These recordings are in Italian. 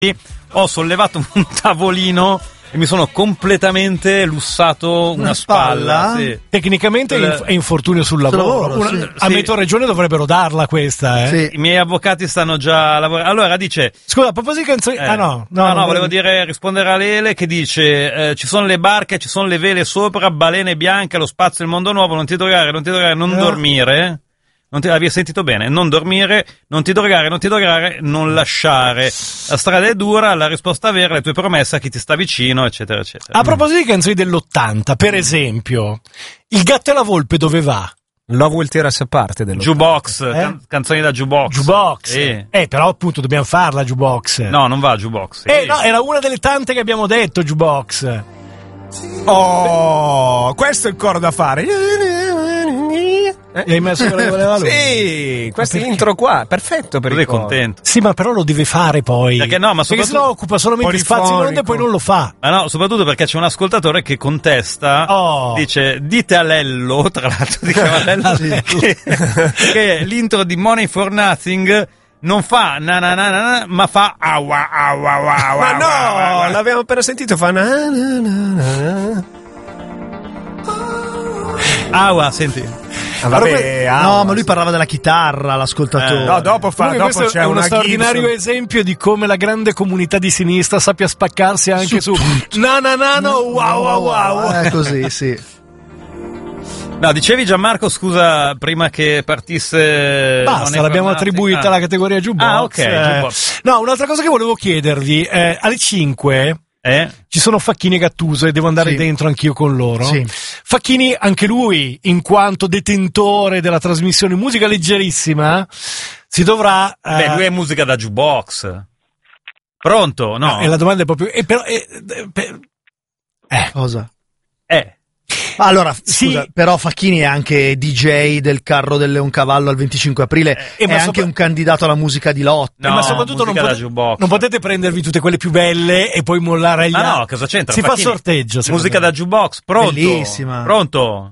ho sollevato un tavolino e mi sono completamente lussato una spalla. Sì. Tecnicamente è infortunio sul lavoro. A Meteoregione dovrebbero darla questa. Sì. I miei avvocati stanno già lavorando. Allora dice... Scusa, a proposito di canzoni... No, volevo rispondere a Lele che dice ci sono le barche, ci sono le vele sopra, balene bianche, lo spazio, il mondo nuovo, non ti drogare, non dormire... Avevi sentito bene? Non dormire, non ti drogare, non lasciare. La strada è dura, la risposta vera, le tue promesse a chi ti sta vicino, eccetera, eccetera. A proposito di canzoni dell'80, per esempio, Il gatto e la volpe dove va? Love Will Tear Us Apart dell'80. Jukebox, canzoni da jukebox. Jukebox. Però appunto dobbiamo farla jukebox. No, non va jukebox. No, era una delle tante che abbiamo detto jukebox. Oh, questo è il coro da fare. Hai messo quello che voleva lui? Sì, questo è l'intro qua, perfetto per il coro. Contento. Sì, ma però lo deve fare poi. Perché sennò occupa solamente spazio in onda e poi non lo fa. Ma no, soprattutto perché c'è un ascoltatore che contesta, dice, dite a Lello, tra l'altro di Lello, che l'intro di Money for Nothing non fa na na na na, ma fa awa awa awa awa. Ma no, l'abbiamo appena sentito, fa na na na na. Senti. Vabbè, no, ma lui parlava della chitarra, l'ascoltatore. No, dopo c'è uno straordinario esempio di come la grande comunità di sinistra sappia spaccarsi anche su na na na no wow wow wow. È così, sì. No, dicevi Gianmarco, scusa, prima che partisse... Basta, l'abbiamo attribuita alla categoria jukebox. Ok, jukebox. No, un'altra cosa che volevo chiedervi, alle 5... ci sono Facchini e Gattuso e devo andare dentro anch'io con loro. Facchini, anche lui, in quanto detentore della trasmissione Musica Leggerissima, si dovrà... lui è musica da jukebox. Pronto? No. E la domanda è proprio... Cosa? Allora, scusa, però Facchini è anche DJ del carro del Leoncavallo al 25 aprile, è anche un candidato alla musica di lotta. No, ma soprattutto non potete prendervi tutte quelle più belle e poi mollare agli altri. No, cosa c'entra? Si Facchini, fa sorteggio. Musica da jukebox, pronto? Bellissima. Pronto?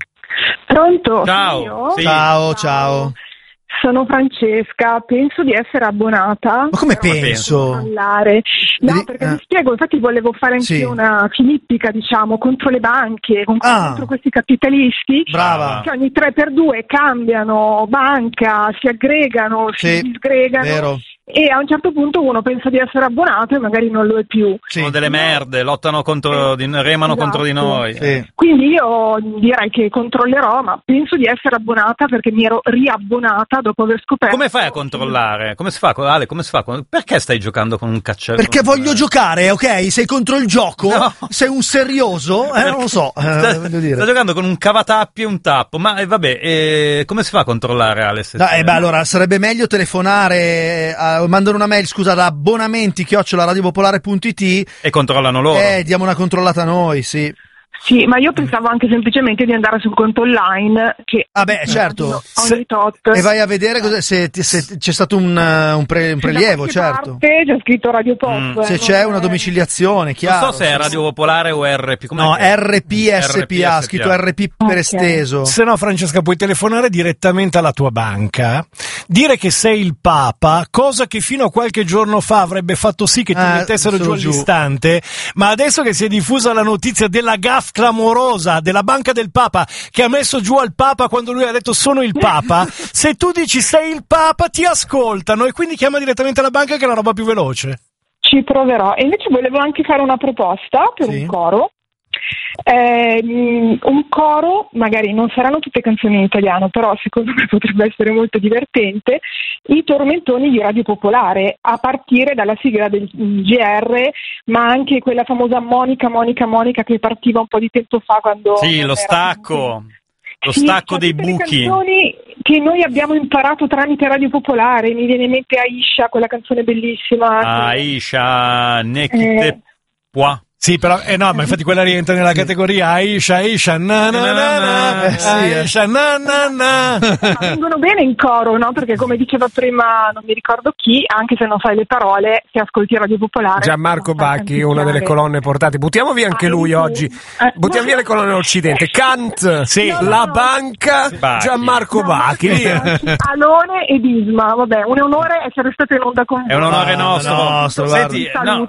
Ciao. Sì. Ciao. Sono Francesca, penso di essere abbonata. Ma come penso? No, perché mi spiego, infatti volevo fare anche una filippica, diciamo, contro le banche, contro questi capitalisti. Brava. Che ogni 3x2 cambiano banca, si aggregano, si disgregano. Vero. E a un certo punto uno pensa di essere abbonato e magari non lo è più. Sono delle merde, lottano remano contro di noi. Quindi io direi che controllerò, ma penso di essere abbonata perché mi ero riabbonata dopo aver scoperto. Come fai a controllare? Come si fa? Ale, come si fa? Perché stai giocando con un cacciatore? Perché voglio giocare, ok? Sei contro il gioco? No. Sei un serioso? Non lo so. Sta giocando con un cavatappi e un tappo, ma vabbè, come si fa a controllare, Ale? Allora sarebbe meglio telefonare mandano una mail, scusa, da abbonamenti@radiopopolare.it e controllano loro. Diamo una controllata noi, sì. Sì, ma io pensavo anche semplicemente di andare sul conto online che certo. Ogni tot. E vai a vedere se c'è stato un prelievo, certo. C'è scritto Radio Pop. Se c'è una domiciliazione, chiaro. Non so se è Radio Popolare o RP. No, RPSPA, scritto RP per esteso. Se no, Francesca, puoi telefonare direttamente alla tua banca, dire che sei il Papa, cosa che fino a qualche giorno fa avrebbe fatto sì che ti mettessero giù all'istante, ma adesso che si è diffusa la notizia della gaffa clamorosa della banca del Papa che ha messo giù al Papa quando lui ha detto sono il Papa, se tu dici sei il Papa ti ascoltano e quindi chiama direttamente la banca che è la roba più veloce. Ci proverò. E invece volevo anche fare una proposta per un coro. Un coro, magari non saranno tutte canzoni in italiano, però secondo me potrebbe essere molto divertente, i tormentoni di Radio Popolare, a partire dalla sigla del GR, ma anche quella famosa Monica che partiva un po' di tempo fa quando... Sì, lo stacco dei buchi. Le canzoni che noi abbiamo imparato tramite Radio Popolare, mi viene in mente Aisha, quella canzone bellissima. Aisha, Nekite Poi. Sì, però no, ma infatti quella rientra nella categoria Aisha na na na na, Aisha na na na. Vengono bene in coro, no? Perché come diceva prima, non mi ricordo chi, anche se non sai le parole, se ascolti Radio Popolare. Gianmarco Bacchi, una delle colonne portate. Buttiamo via anche lui oggi. Buttiamo via le colonne dell'Occidente. Kant, La Banca, Gianmarco Bacchi. Alone ed Isma, vabbè, un onore essere stato in onda con voi. È un onore nostro. Senti, no.